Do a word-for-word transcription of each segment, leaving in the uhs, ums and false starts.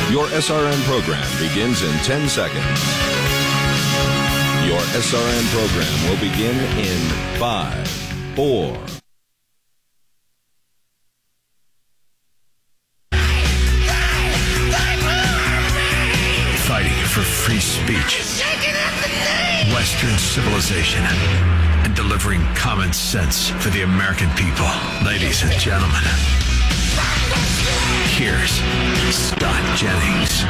Your S R N program begins in ten seconds. Your S R N program will begin in five, four. Fighting for free speech, Western civilization, and delivering common sense for the American people. Ladies and gentlemen, here's Scott Jennings.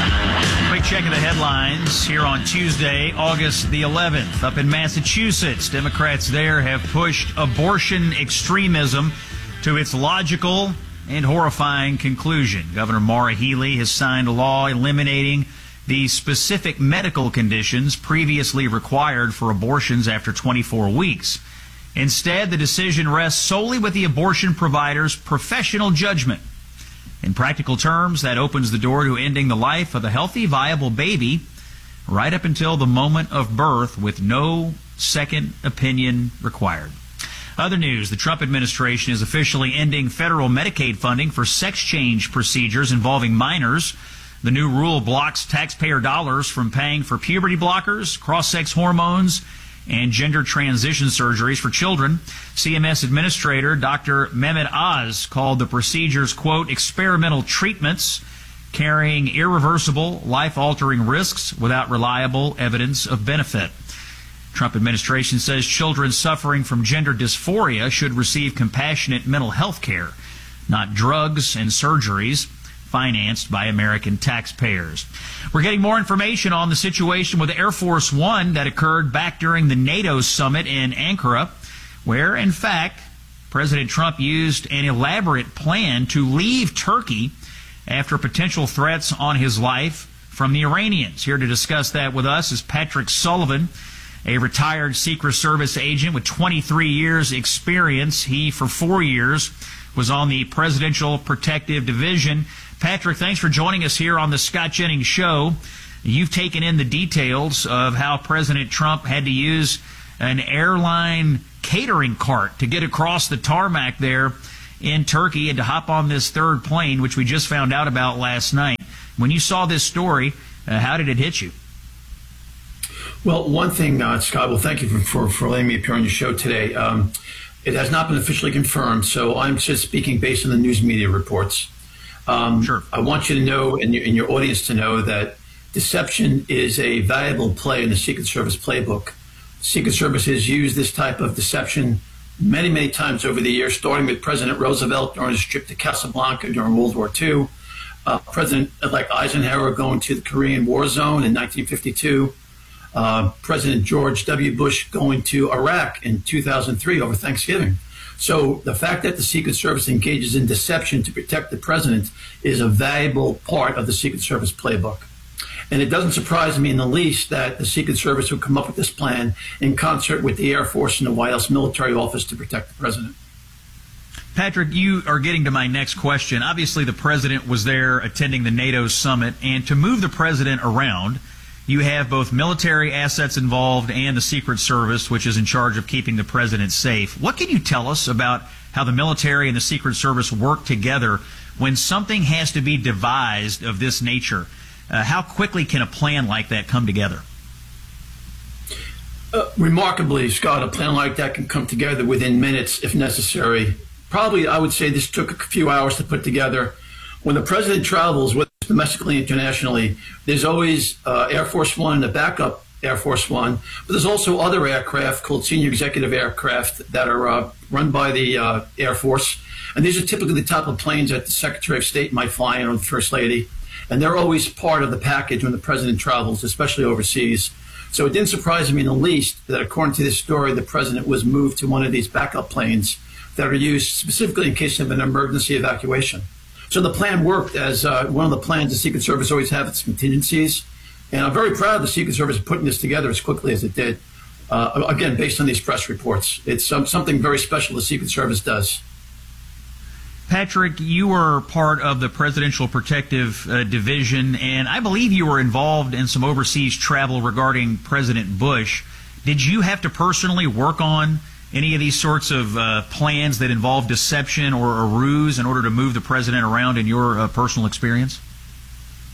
Quick check of the headlines here on Tuesday, August the eleventh. Up in Massachusetts, Democrats there have pushed abortion extremism to its logical and horrifying conclusion. Governor Maura Healey has signed a law eliminating the specific medical conditions previously required for abortions after twenty-four weeks. Instead, the decision rests solely with the abortion provider's professional judgment. In practical terms, that opens the door to ending the life of a healthy, viable baby right up until the moment of birth with no second opinion required. Other news, the Trump administration is officially ending federal Medicaid funding for sex change procedures involving minors. The new rule blocks taxpayer dollars from paying for puberty blockers, cross-sex hormones, and gender transition surgeries for children. C M S Administrator Doctor Mehmet Oz called the procedures, quote, experimental treatments carrying irreversible, life-altering risks without reliable evidence of benefit. Trump administration says children suffering from gender dysphoria should receive compassionate mental health care, not drugs and surgeries financed by American taxpayers. We're getting more information on the situation with Air Force One that occurred back during the NATO summit in Ankara, where, in fact, President Trump used an elaborate plan to leave Turkey after potential threats on his life from the Iranians. Here to discuss that with us is Patrick Sullivan, a retired Secret Service agent with twenty-three years experience. He, for four years, was on the Presidential Protective Division. Patrick, thanks for joining us here on the Scott Jennings Show. You've taken in the details of how President Trump had to use an airline catering cart to get across the tarmac there in Turkey and to hop on this third plane, which we just found out about last night. When you saw this story, uh, how did it hit you? Well, one thing, uh, Scott, well, thank you for, for, for letting me appear on your show today. Um, it has not been officially confirmed, so I'm just speaking based on the news media reports. Um, sure. I want you to know, and your, and your audience to know, that deception is a valuable play in the Secret Service playbook. The Secret Service has used this type of deception many, many times over the years, starting with President Roosevelt during his trip to Casablanca during World War Two, uh, President-elect Eisenhower going to the Korean War Zone in nineteen fifty-two, uh, President George W. Bush going to Iraq in two thousand three over Thanksgiving. So the fact that the Secret Service engages in deception to protect the president is a valuable part of the Secret Service playbook. And it doesn't surprise me in the least that the Secret Service would come up with this plan in concert with the Air Force and the White House Military Office to protect the president. Patrick, you are getting to my next question. Obviously, the president was there attending the NATO summit, and to move the president around, you have both military assets involved and the Secret Service, which is in charge of keeping the president safe. What can you tell us about how the military and the Secret Service work together when something has to be devised of this nature? Uh, how quickly can a plan like that come together? Uh, remarkably, Scott, a plan like that can come together within minutes if necessary. Probably, I would say this took a few hours to put together. When the president travels, whether it's domestically and internationally, there's always uh, Air Force One and a backup Air Force One, but there's also other aircraft called senior executive aircraft that are uh, run by the uh, Air Force. And these are typically the type of planes that the Secretary of State might fly in or the First Lady. And they're always part of the package when the president travels, especially overseas. So it didn't surprise me in the least that, according to this story, the president was moved to one of these backup planes that are used specifically in case of an emergency evacuation. So the plan worked, as uh, one of the plans the Secret Service always have its contingencies. And I'm very proud of the Secret Service putting this together as quickly as it did. Uh, again, based on these press reports. It's um, something very special the Secret Service does. Patrick, you were part of the Presidential Protective uh, Division, and I believe you were involved in some overseas travel regarding President Bush. Did you have to personally work on any of these sorts of uh, plans that involve deception or a ruse in order to move the president around in your uh, personal experience?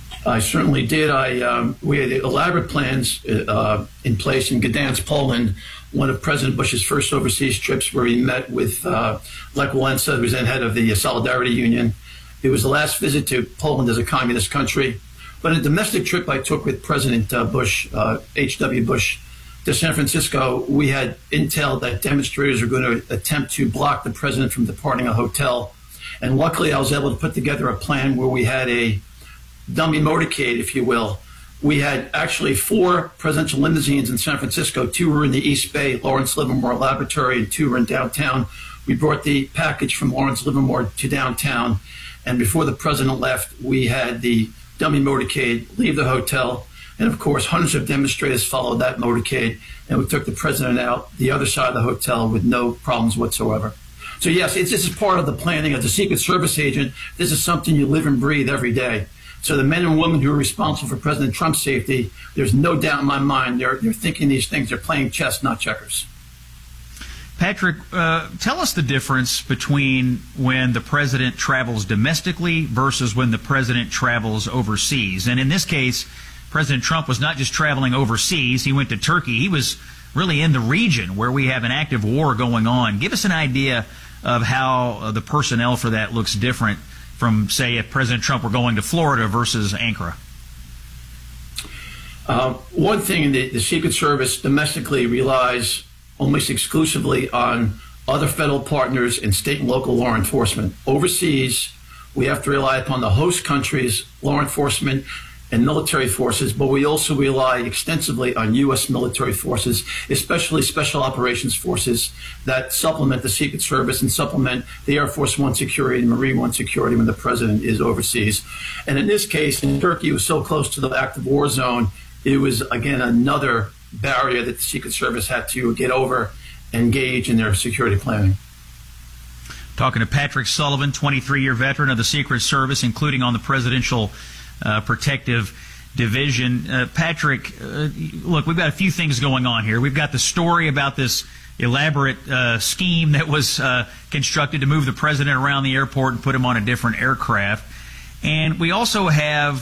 I certainly did. I um, we had elaborate plans uh, in place in Gdansk, Poland. One of President Bush's first overseas trips, where he met with uh, Lech Walesa, who was then head of the Solidarity Union. It was the last visit to Poland as a communist country. But a domestic trip I took with President uh, Bush, uh, H W Bush, to San Francisco, we had intel that demonstrators were going to attempt to block the president from departing a hotel. And luckily, I was able to put together a plan where we had a dummy motorcade, if you will. We had actually four presidential limousines in San Francisco. Two were in the East Bay, Lawrence Livermore Laboratory, and two were in downtown. We brought the package from Lawrence Livermore to downtown. And before the president left, we had the dummy motorcade leave the hotel. And of course, hundreds of demonstrators followed that motorcade. And we took the president out the other side of the hotel with no problems whatsoever. So yes, it's, this is part of the planning. As a Secret Service agent, this is something you live and breathe every day. So the men and women who are responsible for President Trump's safety, there's no doubt in my mind they're, they're thinking these things. They're playing chess, not checkers. Patrick, uh, tell us the difference between when the president travels domestically versus when the president travels overseas. And in this case, President Trump was not just traveling overseas. He went to Turkey. He was really in the region where we have an active war going on. Give us an idea of how uh, the personnel for that looks different from, say, if President Trump were going to Florida versus Ankara. Uh, one thing, the, the Secret Service domestically relies almost exclusively on other federal partners and state and local law enforcement. Overseas, we have to rely upon the host country's law enforcement and military forces, but we also rely extensively on U S military forces, especially Special Operations Forces that supplement the Secret Service and supplement the Air Force One security and Marine One security when the president is overseas. And in this case, in Turkey, it was so close to the active war zone, it was, again, another barrier that the Secret Service had to get over and engage in their security planning. Talking to Patrick Sullivan, twenty-three year veteran of the Secret Service, including on the Presidential uh, Protective Division. Uh, Patrick, uh, look, we've got a few things going on here. We've got the story about this elaborate uh, scheme that was uh, constructed to move the president around the airport and put him on a different aircraft. And we also have